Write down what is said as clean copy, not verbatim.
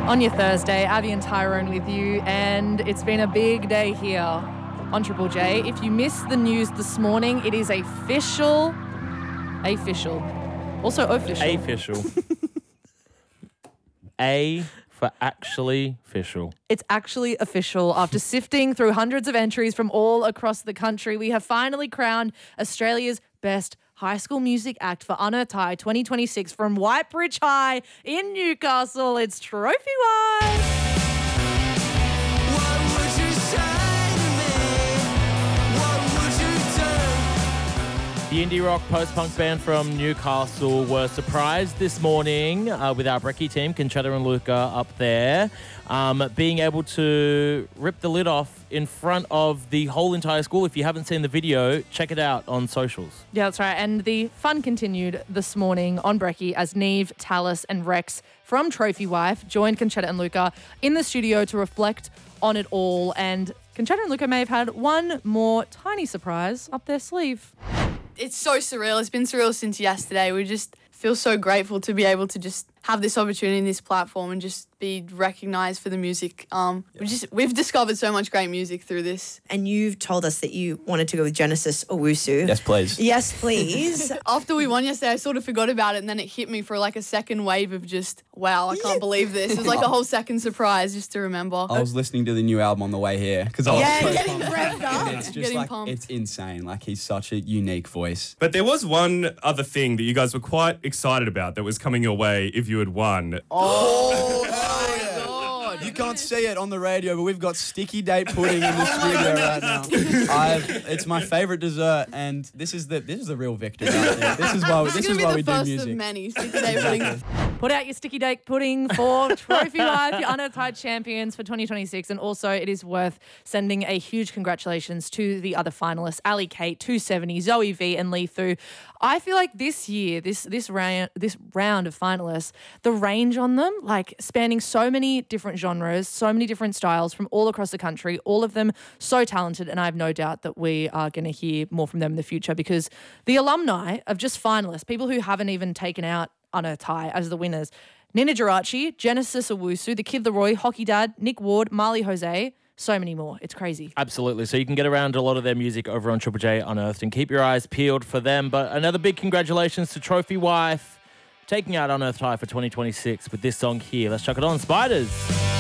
On your Thursday, Abby and Tyrone with you, and it's been a big day here on Triple J. If you missed the news this morning, it is official. Also official. Official. A for actually official. It's actually official. After sifting through hundreds of entries from all across the country, we have finally crowned Australia's best high school music act for Unearthed High 2026 from Whitebridge High in Newcastle. It's Trophy Wife. The indie rock post-punk band from Newcastle were surprised this morning with our Brekkie team, Conchetta and Luca, up there, being able to rip the lid off in front of the whole entire school. If you haven't seen the video, check it out on socials. Yeah, that's right. And the fun continued this morning on Brekkie as Neve, Tallis and Rex from Trophy Wife joined Conchetta and Luca in the studio to reflect on it all. And Conchetta and Luca may have had one more tiny surprise up their sleeve. It's so surreal. It's been surreal since yesterday. We just feel so grateful to be able to just have this opportunity in this platform and just be recognised for the music. We've discovered so much great music through this. And you've told us that you wanted to go with Genesis Owusu. Yes, please. Yes, please. After we won yesterday, I sort of forgot about it, and then it hit me for like a second wave of just, wow, I can't believe this. It was like a whole second surprise just to remember. I was listening to the new album on the way here because I was getting revved up. and it's just Getting like pumped. it's insane. Like he's such a unique voice. But there was one other thing that you guys were quite excited about that was coming your way if you had won. You can't see it on the radio, but we've got sticky date pudding in the studio right now. It's my favourite dessert, and this is the real victory. I think. This is why we do It's the first music. of many. Sticky Day pudding. Put out your sticky date pudding for Trophy Wife, your Unearthed High champions for 2026. And also it is worth sending a huge congratulations to the other finalists, Ali Kate, 270, Zoe V and Lee Thu. I feel like this year, this round of finalists, the range on them, like spanning so many different genres, so many different styles from all across the country, all of them so talented. And I have no doubt that we are going to hear more from them in the future because the alumni of just finalists, people who haven't even taken out Unearthed High as the winners, Nina Geraci, Genesis Owusu, The Kid Leroy, Hockey Dad, Nick Ward, Marley Jose, so many more. It's crazy. Absolutely. So you can get around a lot of their music over on Triple J Unearthed and keep your eyes peeled for them. But another big congratulations to Trophy Wife taking out Unearthed High for 2026 with this song here. Let's chuck it on, Spiders.